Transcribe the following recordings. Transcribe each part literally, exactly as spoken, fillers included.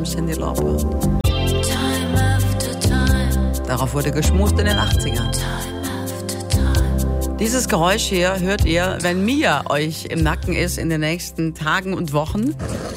Cyndi Lauper. Darauf wurde geschmust in den achtzigern. Dieses Geräusch hier hört ihr, wenn Mia euch im Nacken ist in den nächsten Tagen und Wochen.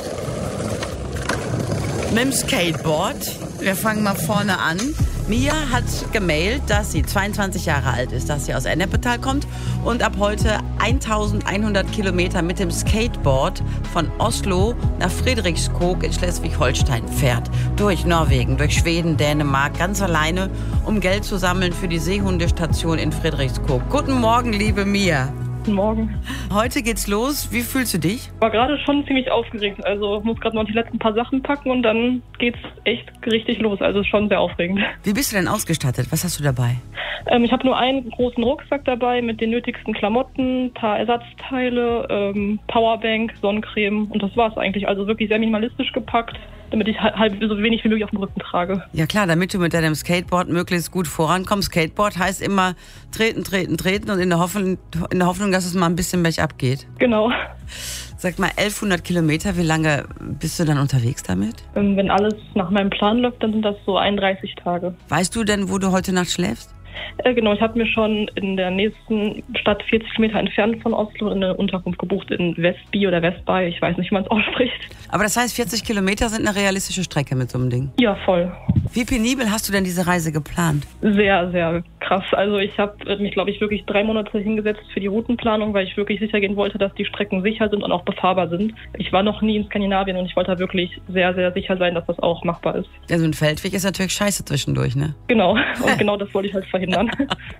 Mit dem Skateboard. Wir fangen mal vorne an. Mia hat gemailt, dass sie zweiundzwanzig Jahre alt ist, dass sie aus Ennepetal kommt und ab heute eintausendeinhundert Kilometer mit dem Skateboard von Oslo nach Fredrikskog in Schleswig-Holstein fährt. Durch Norwegen, durch Schweden, Dänemark, ganz alleine, um Geld zu sammeln für die Seehundestation in Fredrikskog. Guten Morgen, liebe Mia. Guten Morgen. Heute geht's los. Wie fühlst du dich? War gerade schon ziemlich aufgeregt. Also muss gerade noch die letzten paar Sachen packen und dann geht's echt richtig los. Also schon sehr aufregend. Wie bist du denn ausgestattet? Was hast du dabei? Ähm, ich habe nur einen großen Rucksack dabei mit den nötigsten Klamotten, paar Ersatzteile, ähm, Powerbank, Sonnencreme und das war's eigentlich. Also wirklich sehr minimalistisch gepackt, damit ich halb so wenig wie möglich auf dem Rücken trage. Ja klar, damit du mit deinem Skateboard möglichst gut vorankommst. Skateboard heißt immer treten, treten, treten und in der Hoffnung, in der Hoffnung, dass es mal ein bisschen bergab geht. Genau. Sag mal, elfhundert Kilometer, wie lange bist du dann unterwegs damit? Ähm, wenn alles nach meinem Plan läuft, dann sind das so einunddreißig Tage. Weißt du denn, wo du heute Nacht schläfst? Äh, genau, ich habe mir schon in der nächsten Stadt vierzig Kilometer entfernt von Oslo eine Unterkunft gebucht in Vestby oder Vestby, ich weiß nicht, wie man es ausspricht. Aber das heißt, vierzig Kilometer sind eine realistische Strecke mit so einem Ding? Ja, voll. Wie penibel hast du denn diese Reise geplant? Sehr, sehr krass. Also ich habe mich, glaube ich, wirklich drei Monate hingesetzt für die Routenplanung, weil ich wirklich sicher gehen wollte, dass die Strecken sicher sind und auch befahrbar sind. Ich war noch nie in Skandinavien und ich wollte da wirklich sehr, sehr sicher sein, dass das auch machbar ist. Ja, so ein Feldweg ist natürlich scheiße zwischendurch, ne? Genau, und genau das wollte ich halt verhindern.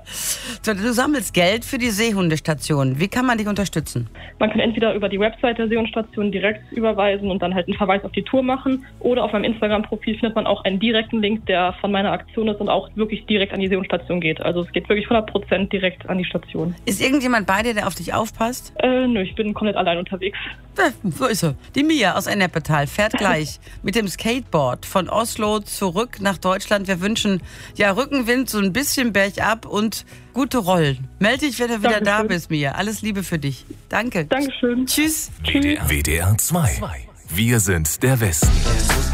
So, du sammelst Geld für die Seehundestation. Wie kann man dich unterstützen? Man kann entweder über die Website der Seehundestation direkt überweisen und dann halt einen Verweis auf die Tour machen oder auf meinem Instagram-Profil findet man auch einen direkten Link, der von meiner Aktion ist und auch wirklich direkt an die Seehundestation geht. Also es geht wirklich hundert Prozent direkt an die Station. Ist irgendjemand bei dir, der auf dich aufpasst? Äh, nö, ich bin komplett allein unterwegs. Ja, so ist sie. Die Mia aus Ennepetal fährt gleich mit dem Skateboard von Oslo zurück nach Deutschland. Wir wünschen ja Rückenwind, so ein bisschen bergab und gute Rollen. Meld dich, wenn du wieder Dankeschön. da bist, Mia. Alles Liebe für dich. Danke. Dankeschön. Tschüss. W D R zwei. Wir sind der Westen.